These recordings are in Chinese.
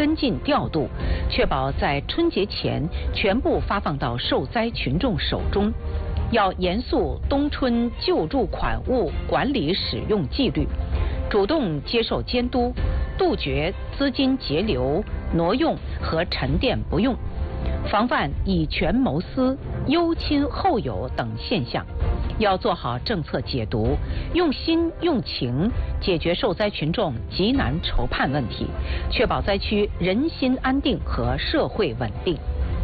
跟进调度，确保在春节前全部发放到受灾群众手中。要严肃冬春救助款物管理使用纪律，主动接受监督，杜绝资金截流、挪用和沉淀不用，防范以权谋私、忧亲厚友等现象。要做好政策解读，用心用情解决受灾群众急难愁盼问题，确保灾区人心安定和社会稳定。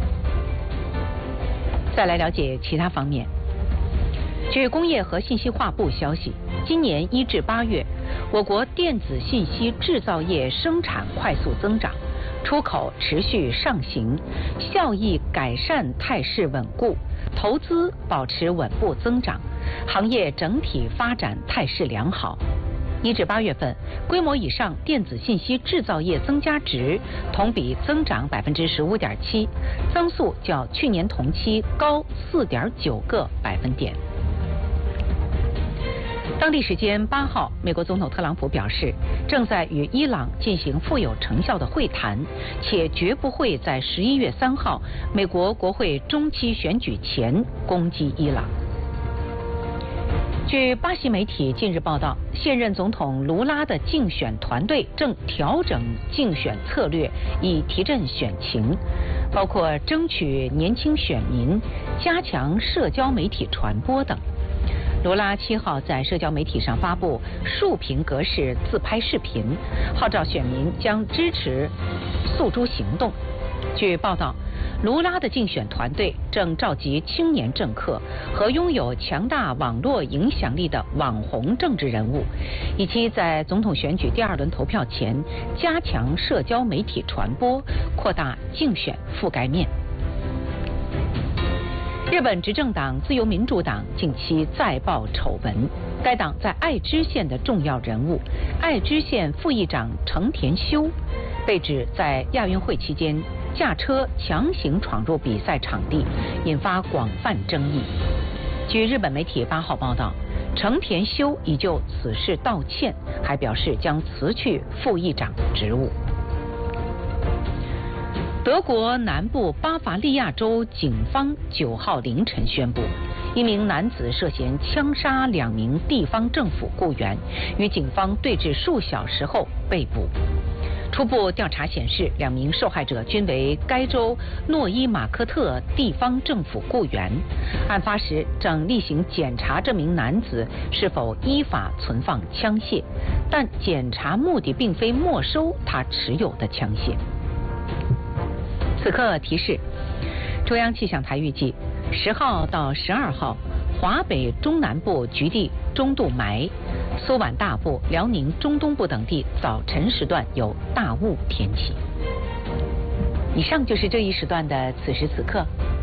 再来了解其他方面。据工业和信息化部消息，今年1至8月，我国电子信息制造业生产快速增长，出口持续上行，效益改善态势稳固，投资保持稳步增长，行业整体发展态势良好。1至8月份，规模以上电子信息制造业增加值同比增长15.7%，增速较去年同期高4.9个百分点。当地时间8号，美国总统特朗普表示，正在与伊朗进行富有成效的会谈，且绝不会在11月3号美国国会中期选举前攻击伊朗。据巴西媒体近日报道，现任总统卢拉的竞选团队正调整竞选策略，以提振选情，包括争取年轻选民、加强社交媒体传播等。卢拉7号在社交媒体上发布竖屏格式自拍视频，号召选民将支持诉诸行动。据报道，卢拉的竞选团队正召集青年政客和拥有强大网络影响力的网红政治人物，以期在总统选举第2轮投票前加强社交媒体传播，扩大竞选覆盖面。日本执政党自由民主党近期再爆丑闻，该党在爱知县的重要人物爱知县副议长成田修被指在亚运会期间驾车强行闯入比赛场地，引发广泛争议。据日本媒体8号报道，成田修已就此事道歉，还表示将辞去副议长职务。德国南部巴伐利亚州警方9号凌晨宣布，一名男子涉嫌枪杀2名地方政府雇员，与警方对峙数小时后被捕。初步调查显示，2名受害者均为该州诺伊马克特地方政府雇员。案发时正例行检查这名男子是否依法存放枪械，但检查目的并非没收他持有的枪械。此刻提示，中央气象台预计10号到12号，华北中南部局地中度霾，苏皖大部、辽宁中东部等地早晨时段有大雾天气。以上就是这一时段的此时此刻。